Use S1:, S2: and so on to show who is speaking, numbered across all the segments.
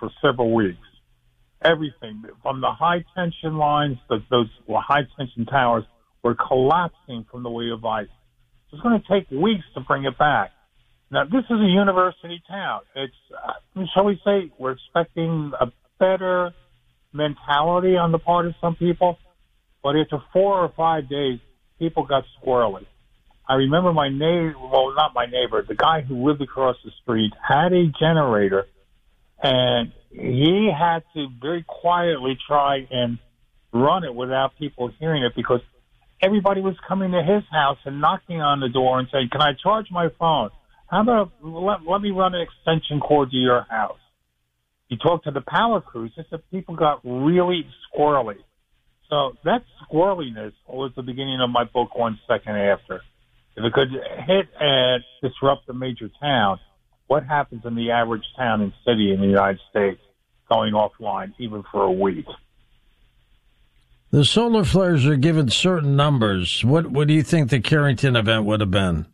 S1: for several weeks. Everything from the high tension lines, those high tension towers were collapsing from the weight of ice. It's going to take weeks to bring it back. Now, this is a university town. It's, shall we say, we're expecting a better mentality on the part of some people. But after 4 or 5 days, people got squirrely. I remember my neighbor, well, not my neighbor, the guy who lived across the street had a generator, and he had to very quietly try and run it without people hearing it because everybody was coming to his house and knocking on the door and saying, "Can I charge my phone? How about let me run an extension cord to your house?" He talked to the power crews. He said people got really squirrely. So that squirreliness was the beginning of my book, 1 Second After. If it could hit and disrupt a major town, what happens in the average town and city in the United States going offline even for a week?
S2: The solar flares are given certain numbers. What do you think the Carrington event would have been?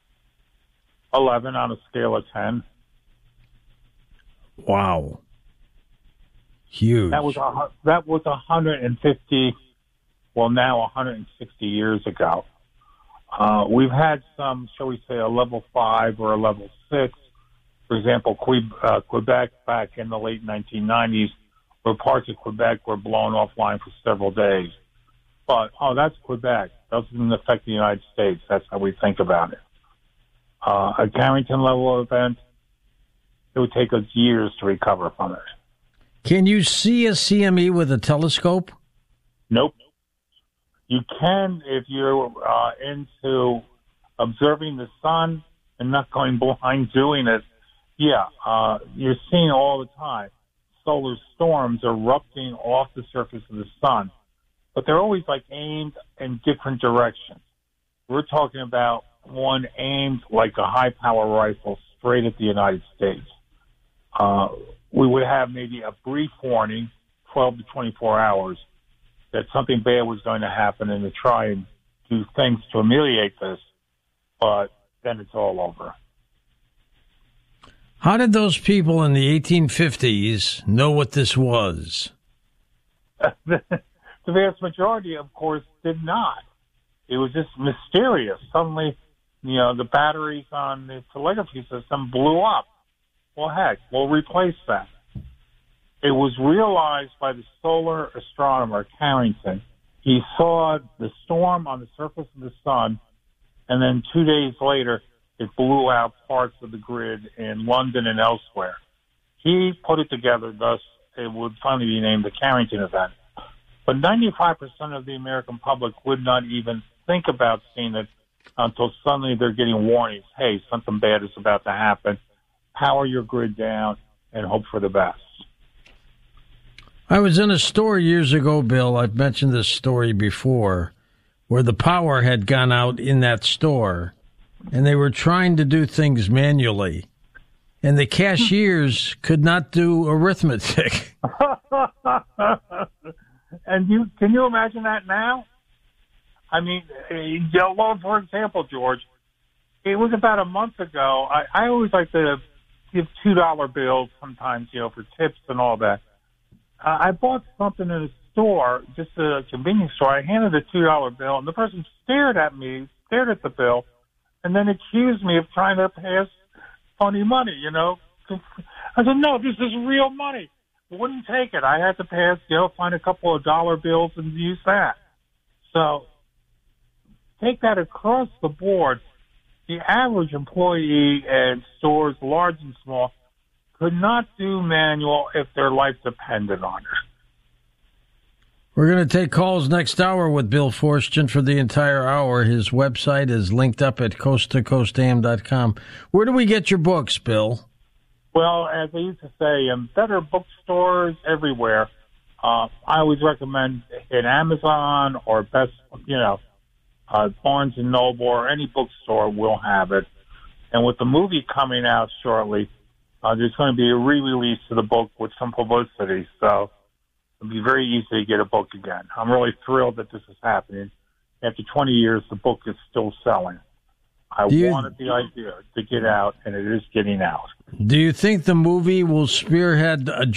S1: 11 on a scale of 10.
S2: Wow. Huge.
S1: That was 150, well, now 160 years ago. We've had some, shall we say, a level 5 or a level 6. For example, Quebec back in the late 1990s, where parts of Quebec were blown offline for several days. But, that's Quebec. Doesn't affect the United States. That's how we think about it. A Carrington level event, it would take us years to recover from it.
S2: Can you see a CME with a telescope?
S1: Nope. You can if you're into observing the sun and not going blind doing it. Yeah, you're seeing all the time solar storms erupting off the surface of the sun, but they're always like aimed in different directions. We're talking about one aimed like a high-power rifle straight at the United States. We would have maybe a brief warning, 12 to 24 hours, that something bad was going to happen and to try and do things to ameliorate this, but then it's all over.
S2: How did those people in the 1850s know what this was?
S1: The vast majority, of course, did not. It was just mysterious. Suddenly, the batteries on the telegraphy system blew up. Well, heck, we'll replace that. It was realized by the solar astronomer Carrington. He saw the storm on the surface of the sun, and then 2 days later, it blew out parts of the grid in London and elsewhere. He put it together, thus it would finally be named the Carrington event. But 95% of the American public would not even think about seeing it until suddenly they're getting warnings. Hey, something bad is about to happen. Power your grid down and hope for the best.
S2: I was in a store years ago, Bill. I've mentioned this story before, where the power had gone out in that store, and they were trying to do things manually, and the cashiers could not do arithmetic.
S1: And can you imagine that now? I mean, for example, George, it was about a month ago. I always like to give $2 bills sometimes, for tips and all that. I bought something in a store, just a convenience store. I handed a $2 bill, and the person stared at the bill, and then accused me of trying to pass funny money, I said, no, this is real money. Wouldn't take it. I had to pass, find a couple of dollar bills and use that. So take that across the board. The average employee at stores, large and small, could not do manual if their life depended on it.
S2: We're going to take calls next hour with Bill Forstchen for the entire hour. His website is linked up at coasttocoastam.com. Where do we get your books, Bill?
S1: Well, as I used to say, better bookstores everywhere. I always recommend in Amazon or Barnes & Noble or any bookstore will have it. And with the movie coming out shortly, there's going to be a re-release of the book with some publicity. So it'll be very easy to get a book again. I'm really thrilled that this is happening. After 20 years, the book is still selling. I wanted the idea to get out, and it is getting out.
S2: Do you think the movie will spearhead a